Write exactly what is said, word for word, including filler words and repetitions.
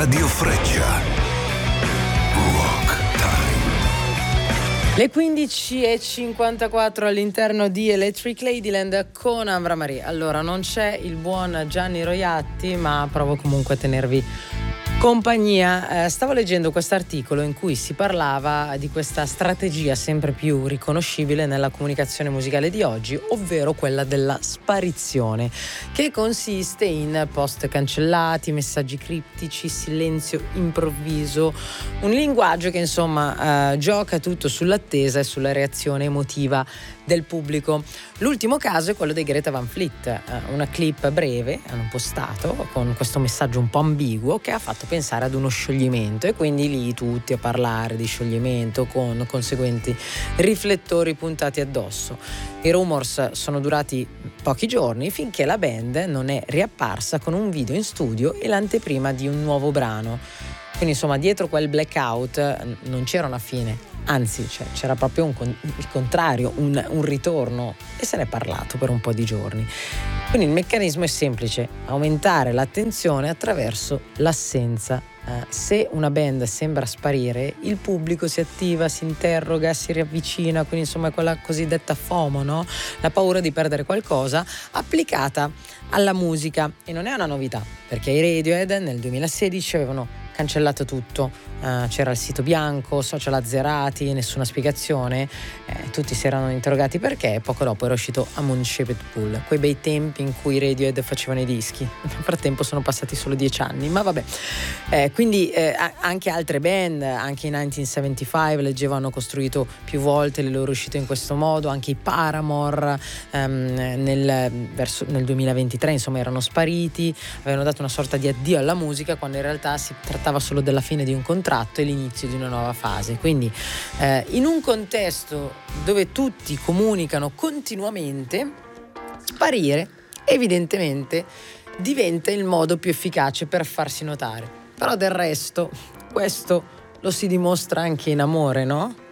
Radio Freccia. Rock Time. Le quindici e cinquantaquattro all'interno di Electric Ladyland con Ambra Marie. Allora, non c'è il buon Gianni Roiatti, ma provo comunque a tenervi compagnia. Eh, stavo leggendo questo articolo in cui si parlava di questa strategia sempre più riconoscibile nella comunicazione musicale di oggi, ovvero quella della sparizione, che consiste in post cancellati, messaggi criptici, silenzio improvviso, un linguaggio che insomma eh, gioca tutto sull'attesa e sulla reazione emotiva del pubblico. L'ultimo caso è quello di Greta Van Fleet, eh, una clip breve hanno postato con questo messaggio un po' ambiguo che ha fatto pensare ad uno scioglimento, e quindi lì tutti a parlare di scioglimento con conseguenti riflettori puntati addosso. I rumors sono durati pochi giorni finché la band non è riapparsa con un video in studio e l'anteprima di un nuovo brano. Quindi insomma dietro quel blackout non c'era una fine, anzi cioè, c'era proprio un con- il contrario, un, un ritorno, e se ne è parlato per un po' di giorni. Quindi il meccanismo è semplice: aumentare l'attenzione attraverso l'assenza. Eh, se una band sembra sparire, il pubblico si attiva, si interroga, si riavvicina, quindi insomma è quella cosiddetta FOMO, no? La paura di perdere qualcosa applicata alla musica. E non è una novità, perché i Radiohead nel duemilasedici avevano cancellato tutto, uh, c'era il sito bianco, social azzerati, nessuna spiegazione, eh, tutti si erano interrogati perché, e poco dopo era uscito A Moon Shaped Pool, quei bei tempi in cui i Radiohead facevano i dischi. Nel frattempo sono passati solo dieci anni, ma vabbè. Eh, quindi eh, anche altre band, anche i millenovecentosettantacinque leggevo hanno costruito più volte le loro uscite in questo modo, anche i Paramore um, nel, verso, nel duemilaventitré insomma erano spariti, avevano dato una sorta di addio alla musica quando in realtà si trattava solo della fine di un contratto e l'inizio di una nuova fase. Quindi eh, in un contesto dove tutti comunicano continuamente, sparire evidentemente diventa il modo più efficace per farsi notare. Però del resto questo lo si dimostra anche in amore, no?